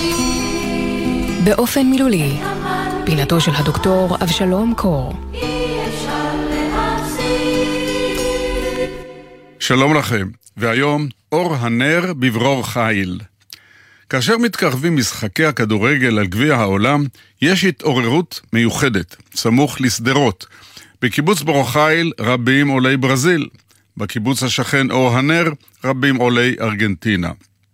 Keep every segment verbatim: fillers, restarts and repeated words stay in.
באופן מילולי, פינתו של הדוקטור אבשלום קור. שלום לכם, והיום אור הנר בברור חיל. כאשר מתקרבים משחקי הכדורגל על גביע העולם, יש התעוררות מיוחדת, סמוך לסדרות. בקיבוץ ברור חיל רבים עולי ברזיל, בקיבוץ השכן אור הנר רבים עולי ארגנטינה.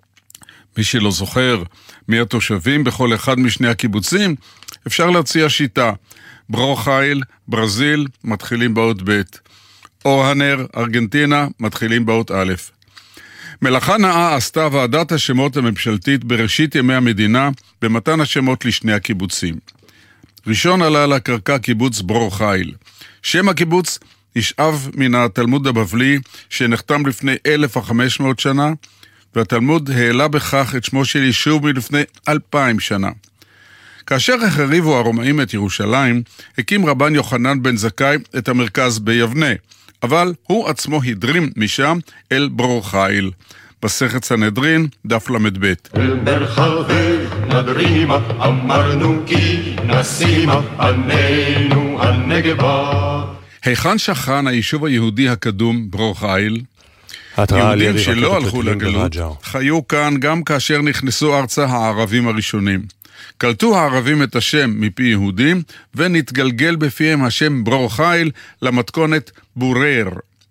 מי שלא זוכר מי התושבים בכל אחד משני הקיבוצים, אפשר להציע שיטה. ברור חיל, ברזיל, מתחילים באות ב'. אור הנר, ארגנטינה, מתחילים באות א'. מלאכה נאה עשתה ועדת השמות הממשלתית בראשית ימי המדינה במתן השמות לשני הקיבוצים. ראשון עלה על הקרקע קיבוץ ברור חיל. שם הקיבוץ נשאב מן התלמוד הבבלי שנחתם לפני אלף וחמש מאות שנה, והתלמוד העלה בכך את שמו של יישוב מלפני אלפיים שנה. כאשר החריבו הרומאים את ירושלים, הקים רבן יוחנן בן זכאי את המרכז ביבנה, אבל הוא עצמו הדרים משם אל ברור חיל. מסכת סנהדרין, דף למד ב'. ברחבי נדרימה אמרנו כי נשימה עננו הנגבה. היכן שכן היישוב היהודי הקדום ברור חיל? יהודים שלא הלכו לגלות חיו כאן גם כאשר נכנסו ארצה הערבים הראשונים. קלטו הערבים את השם מפי יהודים ונתגלגל בפיהם השם ברור חיל למתכונת בורר.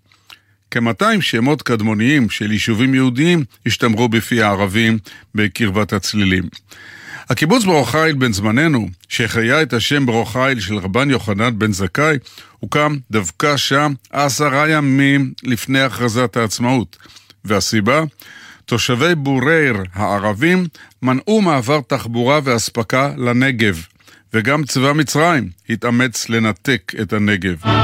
כ-מאתיים שמות קדמוניים של יישובים יהודיים השתמרו בפי הערבים בקרבת הצלילים. הקיבוץ ברור חיל בן זמננו, שחיה את השם ברור חיל של רבן יוחנן בן זכאי, הוקם דווקא שם עשרה ימים לפני הכרזת העצמאות. והסיבה? תושבי בורר הערבים מנעו מעבר תחבורה והספקה לנגב, וגם צבא מצרים התאמץ לנתק את הנגב.